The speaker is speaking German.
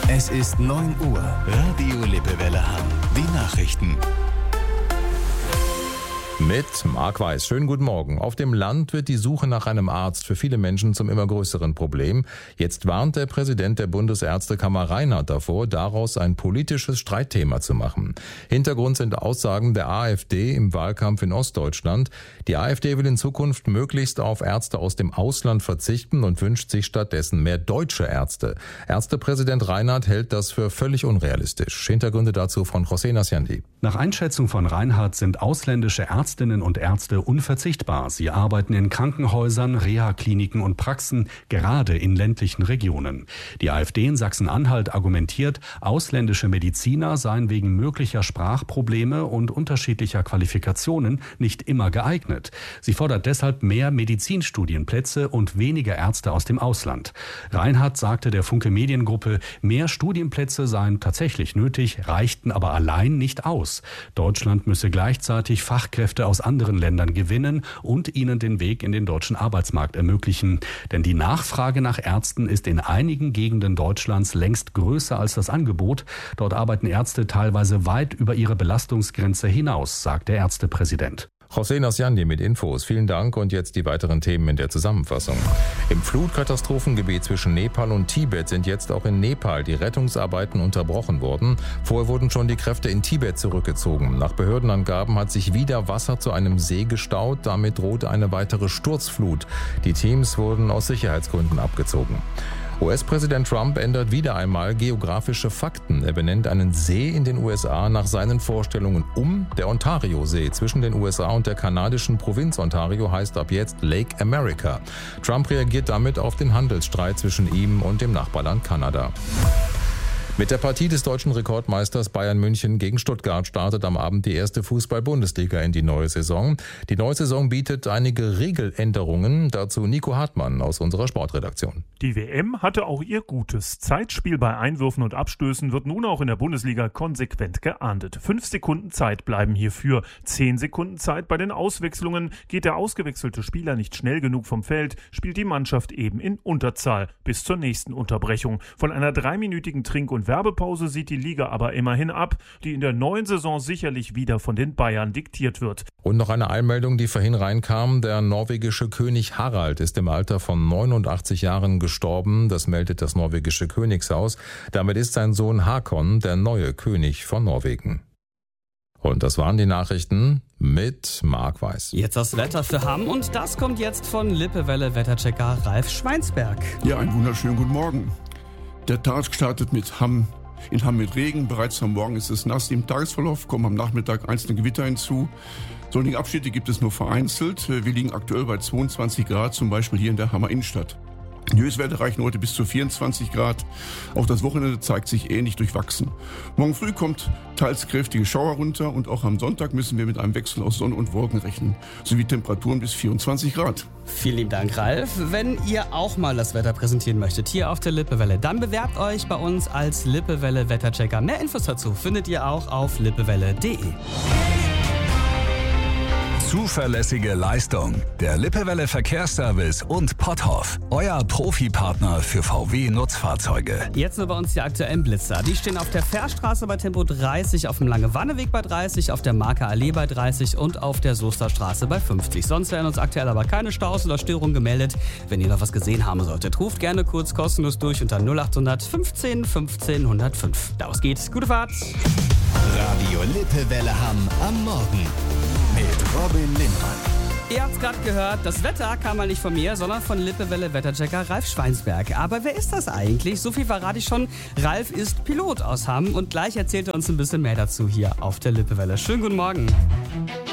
Es ist 9 Uhr. Radio Lippewelle Hamm. Die Nachrichten. Mit Marc Weiß. Schönen guten Morgen. Auf dem Land wird die Suche nach einem Arzt für viele Menschen zum immer größeren Problem. Jetzt warnt der Präsident der Bundesärztekammer Reinhardt davor, daraus ein politisches Streitthema zu machen. Hintergrund sind Aussagen der AfD im Wahlkampf in Ostdeutschland. Die AfD will in Zukunft möglichst auf Ärzte aus dem Ausland verzichten und wünscht sich stattdessen mehr deutsche Ärzte. Ärztepräsident Reinhardt hält das für völlig unrealistisch. Hintergründe dazu von José Nasciandi. Nach Einschätzung von Reinhardt sind ausländische Ärztinnen und Ärzte unverzichtbar. Sie arbeiten in Krankenhäusern, Reha-Kliniken und Praxen, gerade in ländlichen Regionen. Die AfD in Sachsen-Anhalt argumentiert, ausländische Mediziner seien wegen möglicher Sprachprobleme und unterschiedlicher Qualifikationen nicht immer geeignet. Sie fordert deshalb mehr Medizinstudienplätze und weniger Ärzte aus dem Ausland. Reinhardt sagte der Funke Mediengruppe, mehr Studienplätze seien tatsächlich nötig, reichten aber allein nicht aus. Deutschland müsse gleichzeitig Fachkräfte aus anderen Ländern gewinnen und ihnen den Weg in den deutschen Arbeitsmarkt ermöglichen. Denn die Nachfrage nach Ärzten ist in einigen Gegenden Deutschlands längst größer als das Angebot. Dort arbeiten Ärzte teilweise weit über ihre Belastungsgrenze hinaus, sagt der Ärztepräsident. José Nasciandi mit Infos. Vielen Dank und jetzt die weiteren Themen in der Zusammenfassung. Im Flutkatastrophengebiet zwischen Nepal und Tibet sind jetzt auch in Nepal die Rettungsarbeiten unterbrochen worden. Vorher wurden schon die Kräfte in Tibet zurückgezogen. Nach Behördenangaben hat sich wieder Wasser zu einem See gestaut. Damit droht eine weitere Sturzflut. Die Teams wurden aus Sicherheitsgründen abgezogen. US-Präsident Trump ändert wieder einmal geografische Fakten. Er benennt einen See in den USA nach seinen Vorstellungen um. Der Ontario-See zwischen den USA und der kanadischen Provinz Ontario heißt ab jetzt Lake America. Trump reagiert damit auf den Handelsstreit zwischen ihm und dem Nachbarland Kanada. Mit der Partie des deutschen Rekordmeisters Bayern München gegen Stuttgart startet am Abend die erste Fußball-Bundesliga in die neue Saison. Die neue Saison bietet einige Regeländerungen. Dazu Nico Hartmann aus unserer Sportredaktion. Die WM hatte auch ihr Gutes. Zeitspiel bei Einwürfen und Abstößen wird nun auch in der Bundesliga konsequent geahndet. 5 Sekunden Zeit bleiben hierfür. 10 Sekunden Zeit bei den Auswechslungen. Geht der ausgewechselte Spieler nicht schnell genug vom Feld, spielt die Mannschaft eben in Unterzahl bis zur nächsten Unterbrechung. Von einer 3-minütigen Trink- und Werbepause sieht die Liga aber immerhin ab, die in der neuen Saison sicherlich wieder von den Bayern diktiert wird. Und noch eine Einmeldung, die vorhin reinkam. Der norwegische König Harald ist im Alter von 89 Jahren gestorben. Das meldet das norwegische Königshaus. Damit ist sein Sohn Hakon der neue König von Norwegen. Und das waren die Nachrichten mit Marc Weiß. Jetzt das Wetter für Hamm und das kommt jetzt von Lippewelle-Wetterchecker Ralf Schweinsberg. Ja, einen wunderschönen guten Morgen. Der Tag startet mit Hamm mit Regen. Bereits am Morgen ist es nass. Im Tagesverlauf kommen am Nachmittag einzelne Gewitter hinzu. Sonnige Abschnitte gibt es nur vereinzelt. Wir liegen aktuell bei 22 Grad, zum Beispiel hier in der Hammer Innenstadt. Die Höchstwerte reichen heute bis zu 24 Grad. Auch das Wochenende zeigt sich ähnlich durchwachsen. Morgen früh kommt teils kräftige Schauer runter und auch am Sonntag müssen wir mit einem Wechsel aus Sonne und Wolken rechnen, sowie Temperaturen bis 24 Grad. Vielen lieben Dank, Ralf. Wenn ihr auch mal das Wetter präsentieren möchtet hier auf der Lippewelle, dann bewerbt euch bei uns als Lippewelle Wetterchecker. Mehr Infos dazu findet ihr auch auf lippewelle.de. Zuverlässige Leistung. Der Lippewelle Verkehrsservice und Potthoff. Euer Profipartner für VW-Nutzfahrzeuge. Jetzt nur bei uns die aktuellen Blitzer. Die stehen auf der Fährstraße bei Tempo 30, auf dem Lange-Wanne-Weg bei 30, auf der Marker Allee bei 30 und auf der Soesterstraße bei 50. Sonst werden uns aktuell aber keine Staus oder Störungen gemeldet. Wenn ihr noch was gesehen haben solltet, ruft gerne kurz kostenlos durch unter 0800 15 15 105. Daraus geht's. Gute Fahrt! Radio Lippewelle Hamm am Morgen. Mit Robin Lindmann. Ihr habt's gerade gehört, das Wetter kam mal nicht von mir, sondern von Lippewelle Wetterchecker Ralf Schweinsberg. Aber wer ist das eigentlich? So viel verrate ich schon. Ralf ist Pilot aus Hamm und gleich erzählt er uns ein bisschen mehr dazu hier auf der Lippewelle. Schönen guten Morgen.